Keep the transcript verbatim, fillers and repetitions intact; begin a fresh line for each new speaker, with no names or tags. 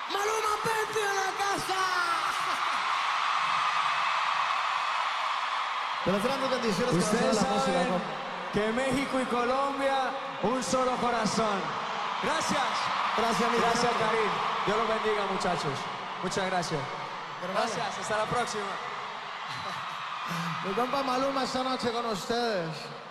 Maluma Penty en la casa.
De las grandes bendiciones que nos da
Ustedes
la música,
saben
¿no?
que México y Colombia, un solo corazón. Gracias.
Gracias, mi
Gracias,
gente.
Karim. Dios los bendiga, muchachos. Muchas gracias.
Hermano.
Gracias. Hasta la próxima.
Mi compa Maluma esta noche con ustedes.